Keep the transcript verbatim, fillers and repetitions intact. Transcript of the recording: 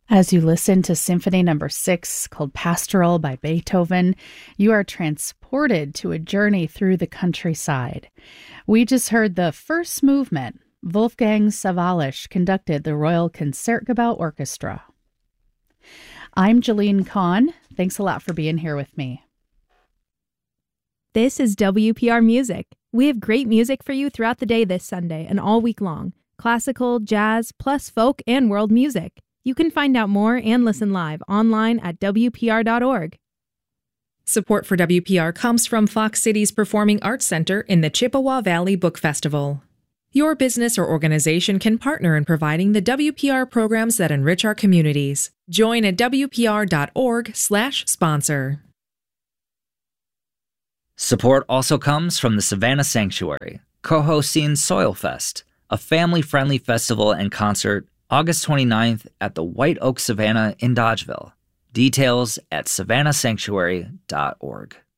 As you listen to Symphony Number Six, called Pastoral by Beethoven, you are transported to a journey through the countryside. We just heard the first movement. Wolfgang Sawallisch conducted the Royal Concertgebouw Orchestra. I'm Jalene Kahn. Thanks a lot for being here with me. This is W P R Music. We have great music for you throughout the day this Sunday and all week long. Classical, jazz, plus folk and world music. You can find out more and listen live online at W P R dot org. Support for W P R comes from Fox Cities Performing Arts Center in the Chippewa Valley Book Festival. Your business or organization can partner in providing the W P R programs that enrich our communities. Join at W P R dot org slash sponsor. Support also comes from the Savannah Sanctuary, co-hosting Soilfest, a family-friendly festival and concert August twenty-ninth at the White Oak Savannah in Dodgeville. Details at savannah sanctuary dot org.